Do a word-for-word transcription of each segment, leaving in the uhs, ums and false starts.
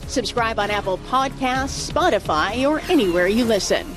Subscribe on Apple Podcasts, Spotify, or anywhere you listen.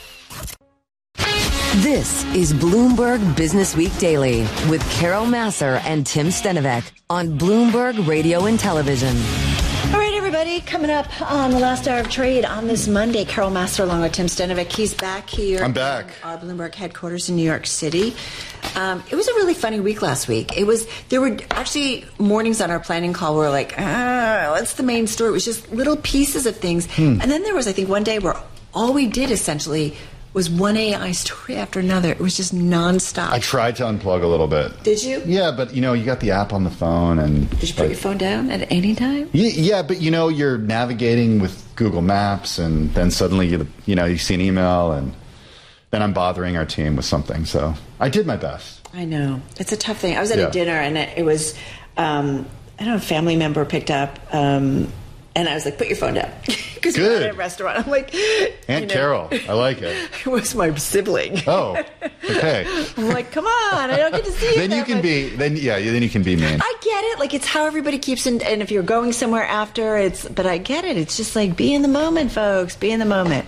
This is Bloomberg Business Week Daily with Carol Massar and Tim Stenovec on Bloomberg Radio and Television. All right, everybody, coming up on the last hour of trade on this Monday, Carol Massar along with Tim Stenovec. He's back here. I'm back. In our Bloomberg headquarters in New York City. Um, it was a really funny week last week. It was there were actually mornings on our planning call where we're like, ah, what's the main story? It was just little pieces of things. Hmm. And then there was, I think, one day where all we did essentially was one A I story after another. It was just nonstop. I tried to unplug a little bit. Did you? Yeah, but you know, you got the app on the phone, and did you put like, your phone down at any time? Yeah, yeah, but you know, you're navigating with Google Maps, and then suddenly you, you know, you see an email, and then I'm bothering our team with something. So I did my best. I know it's a tough thing. I was at yeah. a dinner, and it, it was, um, I don't know, a family member picked up. Um, And I was like, put your phone down. Because we're at a restaurant. I'm like, Aunt you know, Carol, I like it. It was my sibling. Oh, okay. I'm like, come on, I don't get to see you. Then you can much. be, then yeah, then you can be mean. I get it. Like, it's how everybody keeps in, and if you're going somewhere after, it's, but I get it. It's just like, be in the moment, folks. Be in the moment.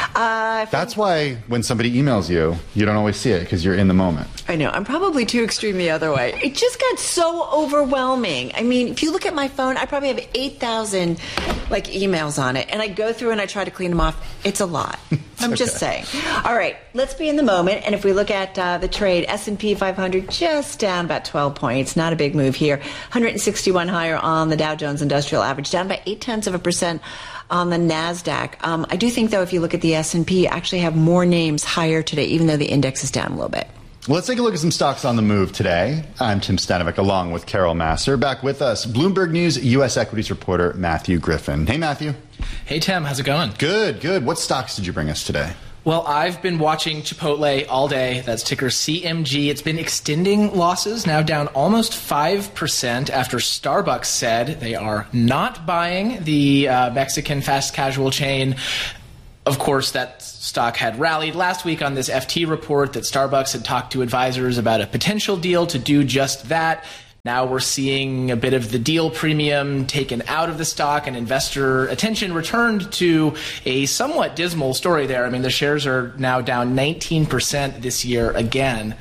Uh, That's why when somebody emails you, you don't always see it because you're in the moment. I know. I'm probably too extreme the other way. It just got so overwhelming. I mean, if you look at my phone, I probably have eight thousand like emails on it, and I go through and I try to clean them off. It's a lot. I'm just okay. saying. All right, let's be in the moment. And if we look at uh, the trade, S and P five hundred just down about twelve points. Not a big move here. one hundred sixty-one higher on the Dow Jones Industrial Average, down by eight tenths of a percent on the NASDAQ. Um, I do think, though, if you look at the S and P, actually have more names higher today, even though the index is down a little bit. Well, let's take a look at some stocks on the move today. I'm Tim Stenovec, along with Carol Massar. Back with us, Bloomberg News U S equities reporter Matthew Griffin. Hey, Matthew. Hey, Tim. How's it going? Good, good. What stocks did you bring us today? Well, I've been watching Chipotle all day. That's ticker C M G. It's been extending losses, now down almost five percent after Starbucks said they are not buying the uh, Mexican fast casual chain. Of course, that stock had rallied last week on this F T report that Starbucks had talked to advisors about a potential deal to do just that. Now we're seeing a bit of the deal premium taken out of the stock, and investor attention returned to a somewhat dismal story there. I mean, the shares are now down nineteen percent this year again.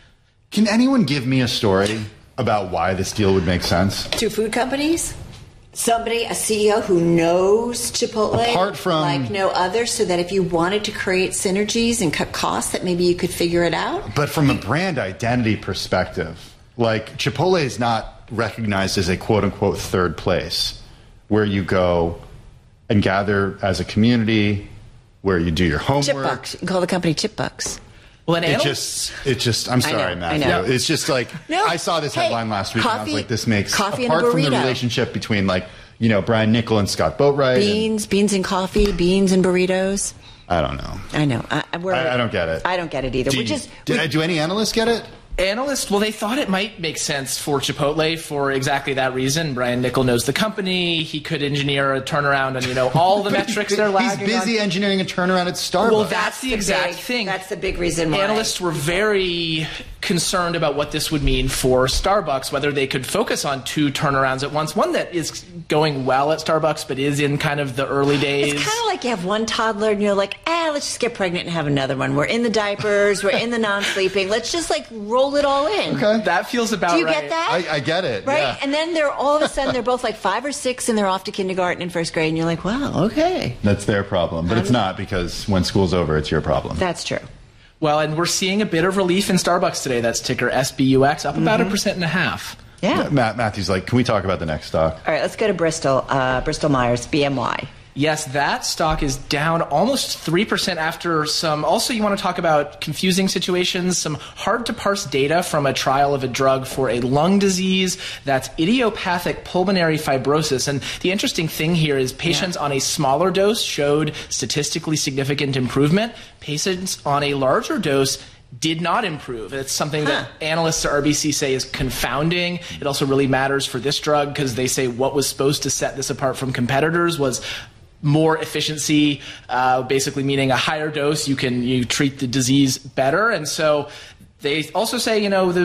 Can anyone give me a story about why this deal would make sense? Two food companies? Somebody, a C E O who knows Chipotle Apart from, like no other, so that if you wanted to create synergies and cut costs, that maybe you could figure it out? But from a brand identity perspective, like Chipotle is not recognized as a quote-unquote third place where you go and gather as a community, where you do your homework. Chipbucks. You can call the company Chipbucks. Well, an it analyst, just, it just, I'm sorry, know, Matthew. I know. It's just like, no, I saw this hey, headline last week coffee, and I was like, this makes, coffee apart and a from the burrito. relationship between like, you know, Brian Niccol and Scott Boatwright. Beans, and, beans and coffee, beans and burritos. I don't know. I know. I, we're, I, I don't get it. I don't get it either. Do, we you, just do, we, do any analysts get it? Analysts, well, they thought it might make sense for Chipotle for exactly that reason. Brian Niccol knows the company. He could engineer a turnaround on, you know, all the metrics they're lagging He's busy on. engineering a turnaround at Starbucks. Well, that's the the exact big, thing. That's the big reason why. Analysts were very concerned about what this would mean for Starbucks, whether they could focus on two turnarounds at once. One that is going well at Starbucks, but is in kind of the early days. It's kind of like you have one toddler and you're like, ah, let's just get pregnant and have another one. We're in the diapers. We're in the non-sleeping. Let's just like roll it all in. Okay. That feels about Do you right. get that? I, I get it. Right? Yeah. And then they're all of a sudden, they're both like five or six and they're off to kindergarten and first grade. And you're like, wow, okay. That's their problem. But it's not, because when school's over, it's your problem. That's true. Well, and we're seeing a bit of relief in Starbucks today. That's ticker S B U X, up about a percent and a half. Yeah. Matt, Matthew's like, can we talk about the next stock? All right, let's go to Bristol, uh, Bristol Myers, B M Y. Yes, that stock is down almost three percent after some. Also, you want to talk about confusing situations, some hard to parse data from a trial of a drug for a lung disease that's idiopathic pulmonary fibrosis. And the interesting thing here is patients yeah. on a smaller dose showed statistically significant improvement. Patients on a larger dose did not improve. It's something that huh. analysts at R B C say is confounding. It also really matters for this drug because they say what was supposed to set this apart from competitors was more efficiency, uh, basically meaning a higher dose, you can you treat the disease better. And so they also say, you know, the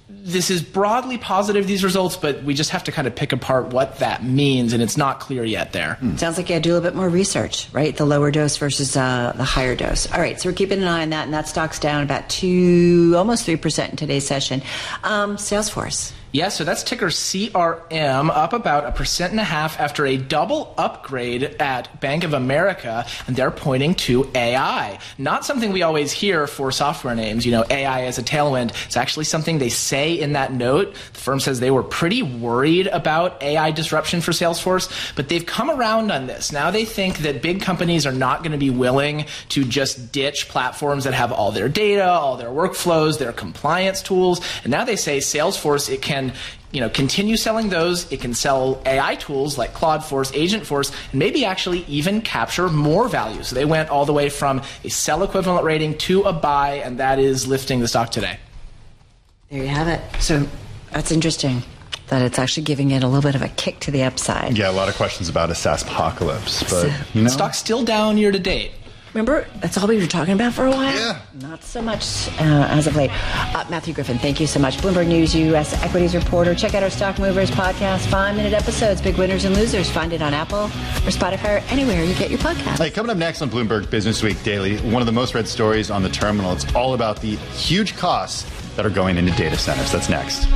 this is broadly positive, these results, but we just have to kind of pick apart what that means, and it's not clear yet there. Mm. Sounds like you got to do a little bit more research, right? The lower dose versus uh, the higher dose. All right, so we're keeping an eye on that, and that stock's down about two, almost three percent in today's session. Um, Salesforce. Yeah, so that's ticker C R M, up about a percent and a half after a double upgrade at Bank of America, and they're pointing to A I. Not something we always hear for software names, you know, A I as a tailwind. It's actually something they say in that note. The firm says they were pretty worried about A I disruption for Salesforce, but they've come around on this. Now they think that big companies are not going to be willing to just ditch platforms that have all their data, all their workflows, their compliance tools, and now they say Salesforce, it can you know, continue selling those. It can sell A I tools like Claude Force, Agent Force, and maybe actually even capture more value. So they went all the way from a sell equivalent rating to a buy, and that is lifting the stock today. There you have it. So that's interesting that it's actually giving it a little bit of a kick to the upside. Yeah, a lot of questions about a SaaS apocalypse, but you know, the stock's still down year to date. Remember, that's all we were talking about for a while? Yeah. Not so much uh, as of late. Uh, Matthew Griffin, thank you so much. Bloomberg News U S equities reporter. Check out our Stock Movers podcast, five-minute episodes, big winners and losers. Find it on Apple or Spotify or anywhere you get your podcast. Hey, coming up next on Bloomberg Business Week Daily, one of the most read stories on the terminal. It's all about the huge costs that are going into data centers. That's next.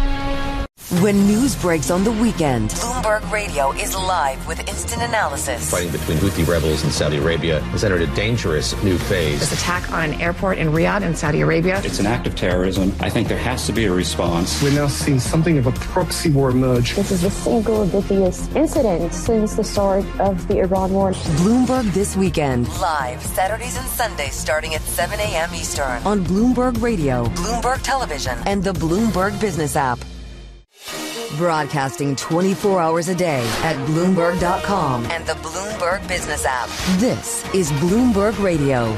When news breaks on the weekend, Bloomberg Radio is live with instant analysis. Fighting between Houthi rebels and Saudi Arabia has entered a dangerous new phase. This attack on an airport in Riyadh in Saudi Arabia. It's an act of terrorism. I think there has to be a response. We're now seeing something of a proxy war emerge. This is the single biggest incident since the start of the Iran war. Bloomberg This Weekend. Live Saturdays and Sundays starting at seven a.m. Eastern. On Bloomberg Radio, Bloomberg Television, and the Bloomberg Business app. Broadcasting twenty-four hours a day at Bloomberg dot com and the Bloomberg Business app. This is Bloomberg Radio.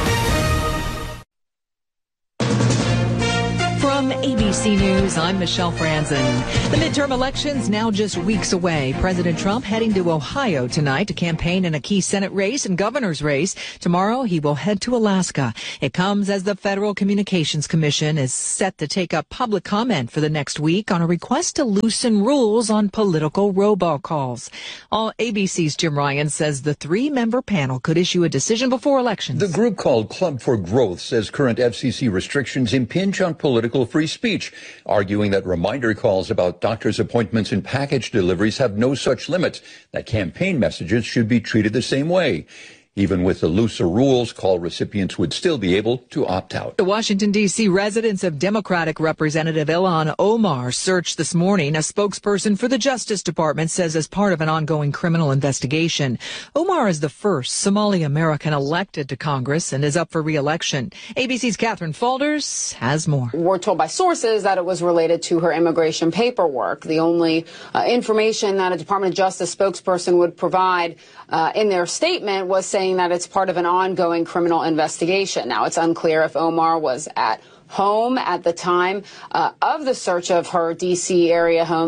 From A B C News, I'm Michelle Franzen. The midterm elections now just weeks away. President Trump heading to Ohio tonight to campaign in a key Senate race and governor's race. Tomorrow, he will head to Alaska. It comes as the Federal Communications Commission is set to take up public comment for the next week on a request to loosen rules on political robocalls. All A B C's Jim Ryan says the three-member panel could issue a decision before elections. The group called Club for Growth says current F C C restrictions impinge on political free speech, arguing that reminder calls about doctor's appointments and package deliveries have no such limits, that campaign messages should be treated the same way. Even with the looser rules, call recipients would still be able to opt out. The Washington, D C residence of Democratic Representative Ilhan Omar searched this morning. A spokesperson for the Justice Department says as part of an ongoing criminal investigation. Omar is the first Somali American elected to Congress and is up for re-election. A B C's Catherine Falders has more. We're told by sources that it was related to her immigration paperwork. The only uh, information that a Department of Justice spokesperson would provide uh, in their statement was saying that it's part of an ongoing criminal investigation. Now, it's unclear if Omar was at home at the time uh, of the search of her D C area home.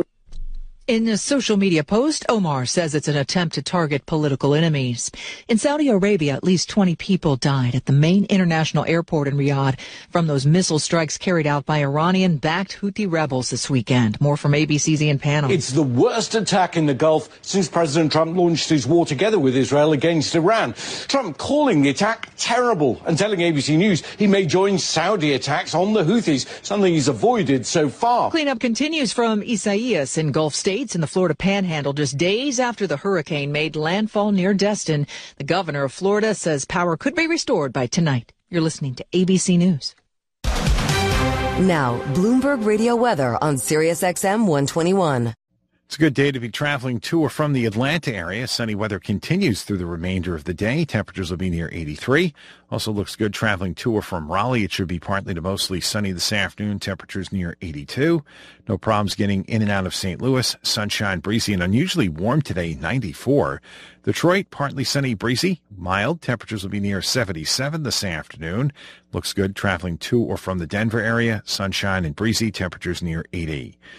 In a social media post, Omar says it's an attempt to target political enemies. In Saudi Arabia, at least twenty people died at the main international airport in Riyadh from those missile strikes carried out by Iranian-backed Houthi rebels this weekend. More from A B C's Ian Pannell. It's the worst attack in the Gulf since President Trump launched his war together with Israel against Iran. Trump calling the attack terrible and telling A B C News he may join Saudi attacks on the Houthis, something he's avoided so far. Cleanup continues from Isaias in Gulf States in the Florida Panhandle just days after the hurricane made landfall near Destin. The governor of Florida says power could be restored by tonight. You're listening to A B C News. Now, Bloomberg Radio weather on Sirius X M one twenty-one. It's a good day to be traveling to or from the Atlanta area. Sunny weather continues through the remainder of the day. Temperatures will be near eighty-three. Also looks good traveling to or from Raleigh. It should be partly to mostly sunny this afternoon. Temperatures near eighty-two. No problems getting in and out of Saint Louis. Sunshine, breezy, and unusually warm today, ninety-four. Detroit, partly sunny, breezy, mild. Temperatures will be near seventy-seven this afternoon. Looks good traveling to or from the Denver area. Sunshine and breezy. Temperatures near eighty.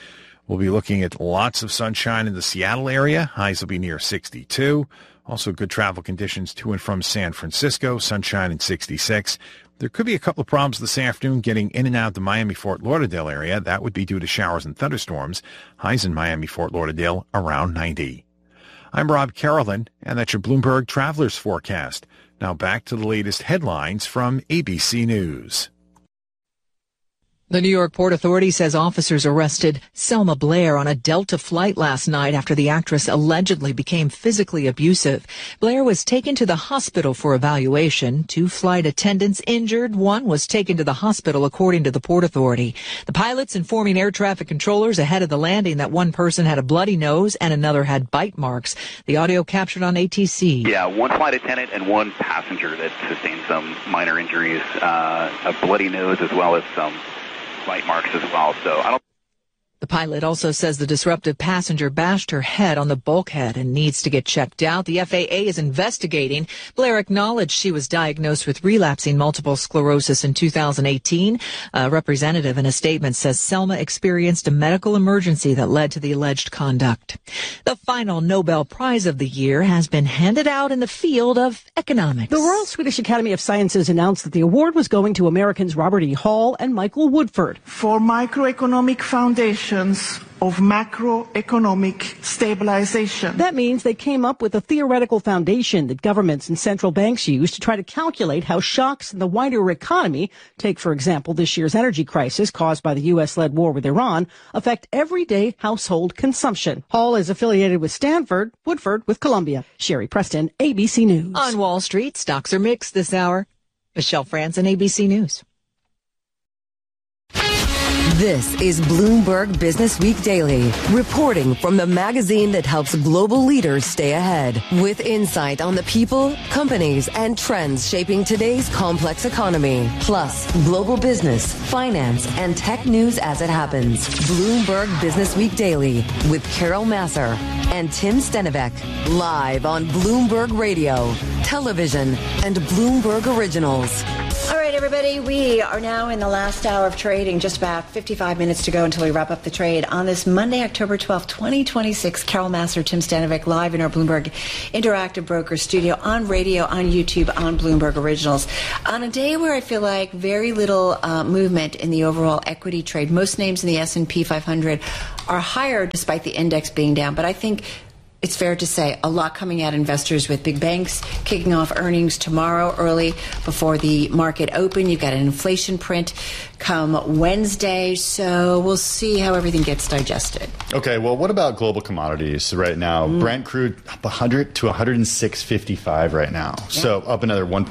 We'll be looking at lots of sunshine in the Seattle area. Highs will be near sixty-two. Also good travel conditions to and from San Francisco. Sunshine in sixty-six. There could be a couple of problems this afternoon getting in and out of the Miami-Fort Lauderdale area. That would be due to showers and thunderstorms. Highs in Miami-Fort Lauderdale around ninety. I'm Rob Carolyn, and that's your Bloomberg Travelers Forecast. Now back to the latest headlines from A B C News. The New York Port Authority says officers arrested Selma Blair on a Delta flight last night after the actress allegedly became physically abusive. Blair was taken to the hospital for evaluation. Two flight attendants injured. One was taken to the hospital, according to the Port Authority. The pilots informing air traffic controllers ahead of the landing that one person had a bloody nose and another had bite marks. The audio captured on A T C. Yeah, one flight attendant and one passenger that sustained some minor injuries, uh, a bloody nose as well as some bite marks as well. So I don't. The pilot also says the disruptive passenger bashed her head on the bulkhead and needs to get checked out. The F A A is investigating. Blair acknowledged she was diagnosed with relapsing multiple sclerosis in two thousand eighteen. A representative in a statement says Selma experienced a medical emergency that led to the alleged conduct. The final Nobel Prize of the year has been handed out in the field of economics. The Royal Swedish Academy of Sciences announced that the award was going to Americans Robert E. Hall and Michael Woodford. For microeconomic foundations of macroeconomic stabilization. That means they came up with a theoretical foundation that governments and central banks use to try to calculate how shocks in the wider economy, take for example this year's energy crisis caused by the U S-led war with Iran, affect everyday household consumption. Hall is affiliated with Stanford, Woodford with Columbia. Sherry Preston, A B C News. On Wall Street, stocks are mixed this hour. Michelle Franzen, A B C News. This is Bloomberg Business Week Daily, reporting from the magazine that helps global leaders stay ahead, with insight on the people, companies, and trends shaping today's complex economy, plus global business, finance, and tech news as it happens. Bloomberg Business Week Daily with Carol Massar and Tim Stenivek, live on Bloomberg Radio, television, and Bloomberg Originals. All right, everybody, we are now in the last hour of trading, just about fifty-five minutes to go until we wrap up the trade. On this Monday, October twelfth, twenty twenty-six, Carol Massar, Tim Stenivek, live in our Bloomberg Interactive Broker studio, on radio, on YouTube, on Bloomberg Originals. On a day where I feel like very little uh, movement in the overall equity trade. Most names in the S and P five hundred are higher despite the index being down, but I think it's fair to say a lot coming at investors with big banks kicking off earnings tomorrow early before the market open. You've got an inflation print come Wednesday, so we'll see how everything gets digested. Okay, well, what about global commodities right now? Mm. Brent crude up one hundred to one oh six fifty-five right now, yeah. So up another one